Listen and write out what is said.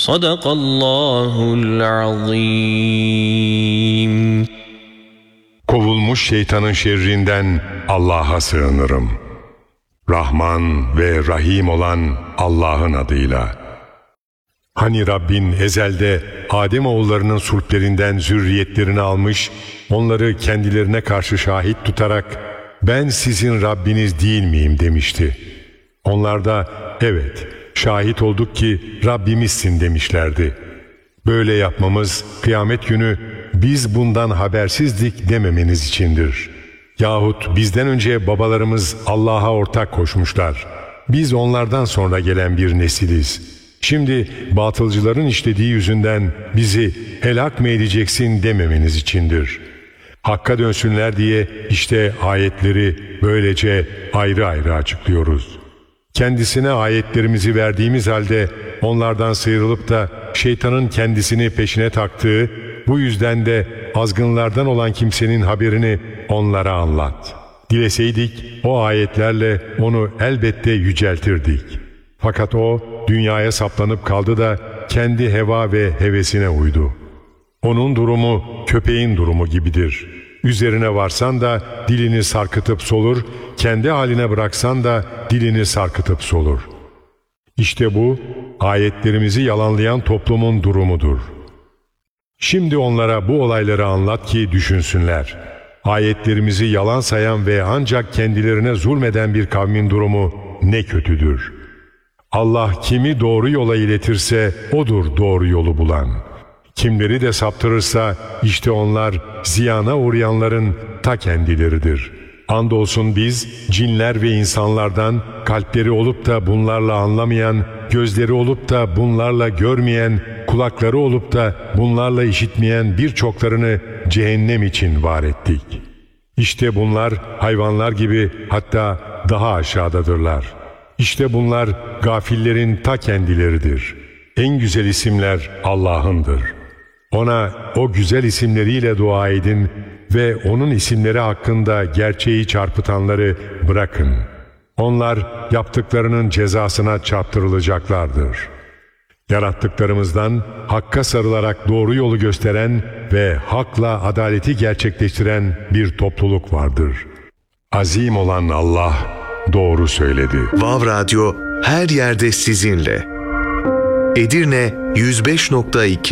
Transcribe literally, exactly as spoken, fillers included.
Sadakallahul azim. Kovulmuş şeytanın şerrinden Allah'a sığınırım. Rahman ve Rahim olan Allah'ın adıyla. Hani Rabbin ezelde Adem oğullarının sulplerinden zürriyetlerini almış, onları kendilerine karşı şahit tutarak ben sizin Rabbiniz değil miyim demişti. Onlar da evet şahit olduk ki Rabbimizsin demişlerdi. Böyle yapmamız kıyamet günü biz bundan habersizdik dememeniz içindir. Yahut bizden önce babalarımız Allah'a ortak koşmuşlar. Biz onlardan sonra gelen bir nesiliz. Şimdi batılcıların işlediği yüzünden bizi helak mı edeceksin dememeniz içindir. Hakka dönsünler diye işte ayetleri böylece ayrı ayrı açıklıyoruz. Kendisine ayetlerimizi verdiğimiz halde onlardan sıyrılıp da şeytanın kendisini peşine taktığı, bu yüzden de azgınlardan olan kimsenin haberini onlara anlat. Dileseydik o ayetlerle onu elbette yüceltirdik. Fakat o dünyaya saplanıp kaldı da kendi heva ve hevesine uydu. Onun durumu köpeğin durumu gibidir. Üzerine varsan da dilini sarkıtıp solur, kendi haline bıraksan da dilini sarkıtıp solur. İşte bu ayetlerimizi yalanlayan toplumun durumudur. Şimdi onlara bu olayları anlat ki düşünsünler. Ayetlerimizi yalan sayan ve ancak kendilerine zulmeden bir kavmin durumu ne kötüdür. Allah kimi doğru yola iletirse odur doğru yolu bulan. Kimleri de saptırırsa işte onlar ziyana uğrayanların ta kendileridir. Andolsun biz cinler ve insanlardan kalpleri olup da bunlarla anlamayan, gözleri olup da bunlarla görmeyen, kulakları olup da bunlarla işitmeyen birçoklarını cehennem için var ettik. İşte bunlar hayvanlar gibi hatta daha aşağıdadırlar. İşte bunlar gafillerin ta kendileridir. En güzel isimler Allah'ındır. Ona o güzel isimleriyle dua edin ve onun isimleri hakkında gerçeği çarpıtanları bırakın. Onlar yaptıklarının cezasına çarptırılacaklardır. Yarattıklarımızdan hakka sarılarak doğru yolu gösteren ve hakla adaleti gerçekleştiren bir topluluk vardır. Azim olan Allah doğru söyledi. Vav Radyo her yerde sizinle. Edirne yüz beş nokta iki